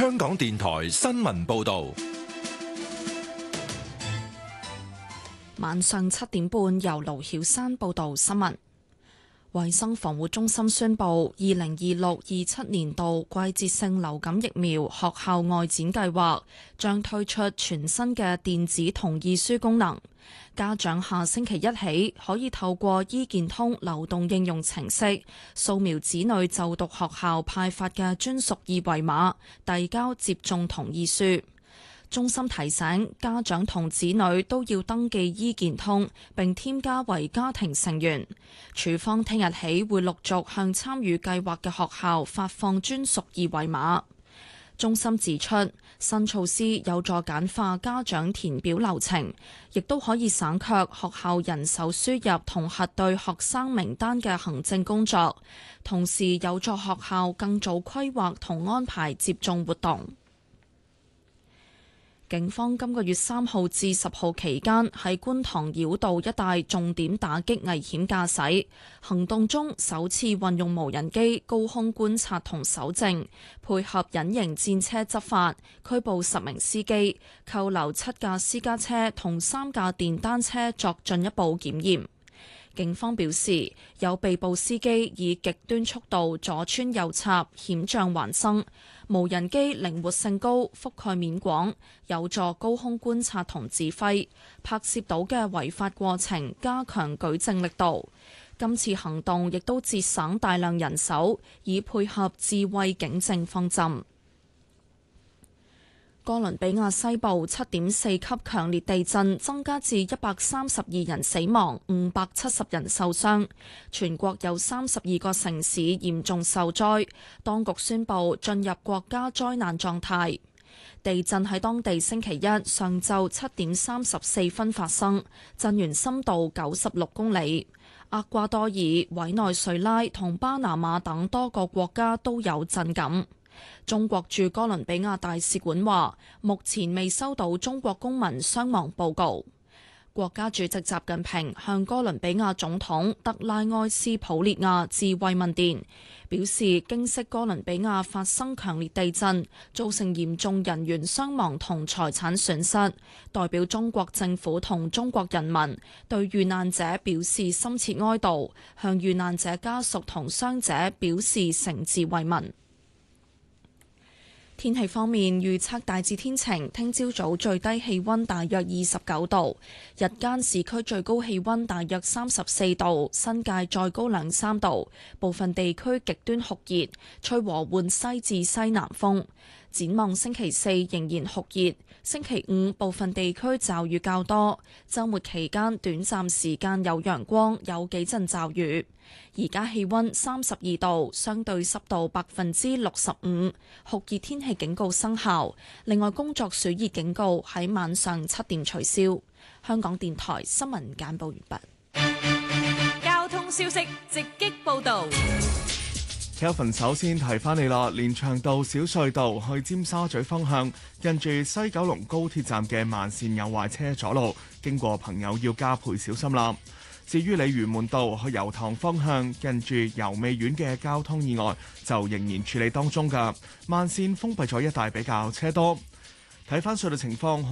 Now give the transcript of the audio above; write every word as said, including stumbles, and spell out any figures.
香港電台新聞報道。 晚上七點半，由盧曉山報道新聞。衛生防護中心宣布，二零二六二七年度季節性流感疫苗學校外展計劃將推出全新嘅電子同意書功能。家長下星期一起可以透過醫健通流動應用程式掃描子女就讀學校派發嘅專屬二維碼，遞交接種同意書。中心提醒家長同子女都要登記醫健通並添加為家庭成員。處方聽日起會陸續向參與計劃嘅學校發放專屬二維碼。中心指出，新措施有助簡化家長填表流程，亦都可以省卻學校人手輸入同核對學生名單嘅行政工作，同時有助學校更早規劃同安排接種活動。警方今個月三號至十號期間喺觀塘繞道一帶重點打擊危險駕駛行動中，首次運用無人機高空觀察同搜證，配合隱形戰車執法，拘捕十名司機，扣留七架私家車同三架電單車作進一步檢驗。警方表示，有被捕司機以極端速度左穿右插，險象環生。無人機靈活性高，覆蓋面廣，有助高空觀察同指揮，拍攝到嘅違法過程，加強舉證力度。今次行動亦都節省大量人手，以配合智慧警政方針。哥倫比亞西部七點四級強烈地震，增加至一百三十二人死亡，五百七十人受傷。全國有三十二個城市嚴重受災，當局宣布進入國家災難狀態。地震喺當地星期一上晝七點三十四分發生，震源深度九十六公里。厄瓜多爾、委內瑞拉同巴拿馬等多個國家都有震感。中國駐哥倫比亞大使館話，目前未收到中國公民傷亡報告。國家主席習近平向哥倫比亞總統德拉埃斯普列亞致慰問電，表示經悉哥倫比亞發生強烈地震，造成嚴重人員傷亡同財產損失，代表中國政府同中國人民對遇難者表示深切哀悼，向遇難者家屬同傷者表示誠摯慰問。天氣方面，預測大致天晴，聽朝早最低氣溫大約二十九度，日間市區最高氣溫大約三十四度，新界再高兩三度，部分地區極端酷熱，吹和緩西至西南風。展望星期四仍然酷熱，星期五部分地區驟雨較多，週末期間短暫時間有陽光，有幾陣驟雨。而家氣溫三十二度，相對濕度百分之六十五，酷熱天氣警告生效。另外，工作暑熱警告喺晚上七點取消。香港電台新聞簡報完畢。交通消息直擊報道。 Kelvin 首先提翻你啦，連翔道小隧道去尖沙咀方向，近住西九龍高鐵站嘅慢線有壞車阻路，經過朋友要加倍小心啦。至於鯉魚門道去油塘方向，近住油味苑嘅交通意外就仍然處理當中㗎，慢線封閉咗一帶比較車多。睇翻隧道情況。